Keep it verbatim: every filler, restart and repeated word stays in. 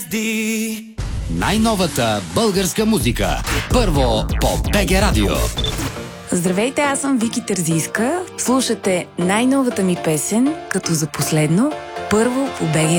звезди. Най-новата българска музика. Първо по БГ Радио. Здравейте, аз съм Вики Терзийска. Слушате най-новата ми песен, като за последно, първо по БГ